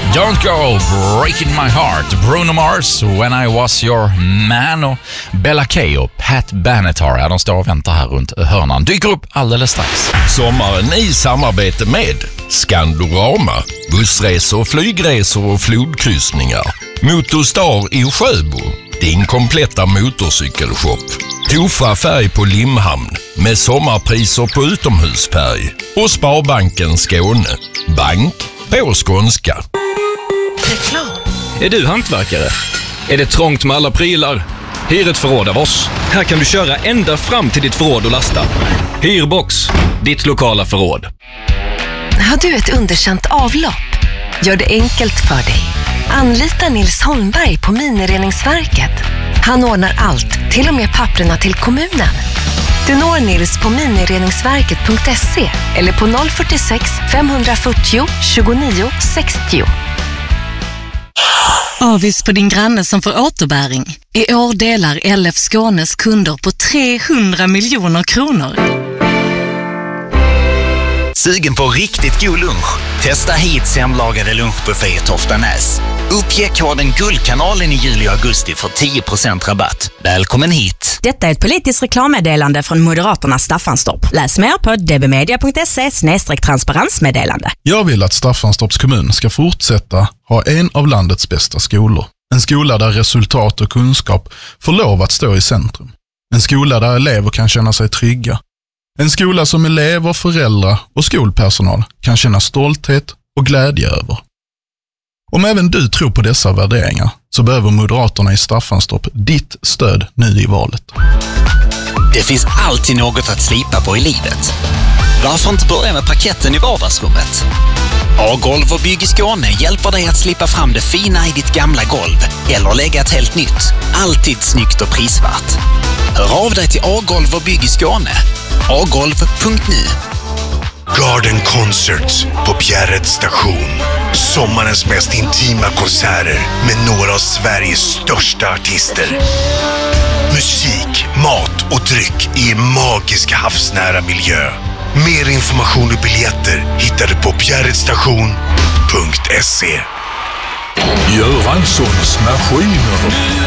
Don't Go, Breaking My Heart, Bruno Mars, When I Was Your Man och Bella Kay och Pat Benatar. De står och väntar här runt hörnan. Dyker upp alldeles strax. Sommaren i samarbete med Skandorama, bussresor, flygresor och flodkryssningar. Motorstar i Sjöbo, din kompletta motorcykelshop. Tofa färg på Limhamn med sommarpriser på utomhusfärg. Och Sparbanken Skåne, bank på skånska. Reklam. Är du hantverkare? Är det trångt med alla prylar? Hyr ett förråd av oss. Här kan du köra ända fram till ditt förråd och lasta. Hyrbox, ditt lokala förråd. Har du ett underkänt avlopp? Gör det enkelt för dig. Anlita Nils Holmberg på Minireningsverket. Han ordnar allt, till och med papperna till kommunen. Du når Nils på minireningsverket.se eller på 046 540 29 60. Avis på din granne som får återbäring. I år delar LF Skånes kunder på 300 miljoner kronor. Sugen på riktigt god lunch? Testa hit hemlagade lunchbuffé i Toftanäs. Uppge koden Guldkanalen i juli och augusti för 10% rabatt. Välkommen hit! Detta är ett politiskt reklammeddelande från Moderaternas Staffanstorp. Läs mer på dbmedia.se/transparensmeddelande. Jag vill att Staffanstorps kommun ska fortsätta ha en av landets bästa skolor. En skola där resultat och kunskap får lov att stå i centrum. En skola där elever kan känna sig trygga. En skola som elever, föräldrar och skolpersonal kan känna stolthet och glädje över. Om även du tror på dessa värderingar så behöver Moderaterna i Staffanstorp ditt stöd nu i valet. Det finns alltid något att slipa på i livet. Varför inte börja med parketten i vardagsrummet? A-golv och Bygg i Skåne hjälper dig att slipa fram det fina i ditt gamla golv eller lägga ett helt nytt. Alltid snyggt och prisvärt. Hör av dig till A-golv och Bygg i Skåne. agolv.nu. Garden Concerts på Bjärreds station. Sommarens mest intima konserter med några av Sveriges största artister. Musik, mat och dryck i en magisk havsnära miljö. Mer information och biljetter hittar du på bjärredstation.se. Göranssons maskiner.